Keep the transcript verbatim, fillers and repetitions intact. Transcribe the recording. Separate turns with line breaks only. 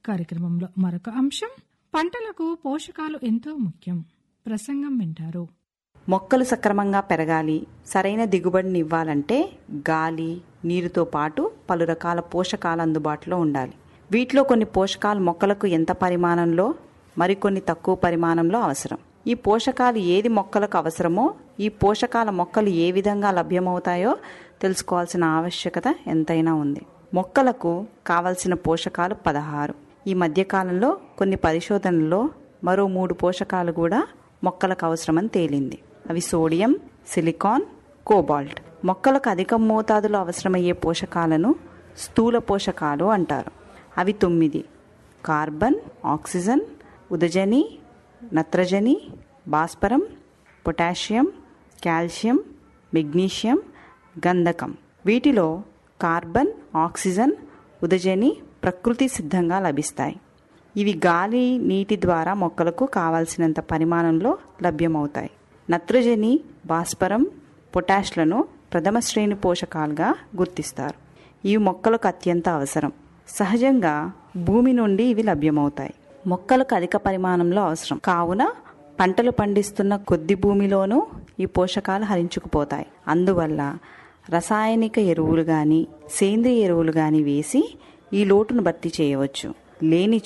కార్యక్రమంలో మరొక అంశం, పంటలకు పోషకాలు ఎంతో ముఖ్యం. ప్రసంగం వింటారు.
మొక్కలు సక్రమంగా పెరగాలి, సరైన దిగుబడిని ఇవ్వాలంటే గాలి, నీరుతో పాటు పలు రకాల పోషకాలు అందుబాటులో ఉండాలి. వీటిలో కొన్ని పోషకాలు మొక్కలకు ఎంత పరిమాణంలో, మరికొన్ని తక్కువ పరిమాణంలో అవసరం. ఈ పోషకాలు ఏది మొక్కలకు అవసరమో, ఈ పోషకాల మొక్కలు ఏ విధంగా లభ్యమవుతాయో తెలుసుకోవాల్సిన ఆవశ్యకత ఎంతైనా ఉంది. మొక్కలకు కావలసిన పోషకాలు పదహారు. ఈ మధ్యకాలంలో కొన్ని పరిశోధనల్లో మరో మూడు పోషకాలు కూడా మొక్కలకు అవసరమని తేలింది. అవి సోడియం, సిలికాన్, కోబాల్ట్. మొక్కలకు అధిక మోతాదులో అవసరమయ్యే పోషకాలను స్థూల పోషకాలు అంటారు. అవి తొమ్మిది: కార్బన్, ఆక్సిజన్, ఉదజని, నత్రజని, భాస్వరం, పొటాషియం, కాల్షియం, మెగ్నీషియం, గంధకం. వీటిలో కార్బన్, ఆక్సిజన్, ఉదజని ప్రకృతి సిద్ధంగా లభిస్తాయి. ఇవి గాలి, నీటి ద్వారా మొక్కలకు కావాల్సినంత పరిమాణంలో లభ్యమవుతాయి. నత్రజని, భాస్వరం, పొటాష్లను ప్రథమ శ్రేణి పోషకాలుగా గుర్తిస్తారు. ఇవి మొక్కలకు అత్యంత అవసరం. సహజంగా భూమి నుండి ఇవి లభ్యమవుతాయి. మొక్కలకు అధిక పరిమాణంలో అవసరం కావున పంటలు పండిస్తున్న కొద్ది భూమిలోనూ ఈ పోషకాలు హరించుకుపోతాయి. అందువల్ల రసాయనిక ఎరువులు కానీ సేంద్రియ ఎరువులు కానీ వేసి ఈ లోటును భర్తీ చేయవచ్చు. లేనిచో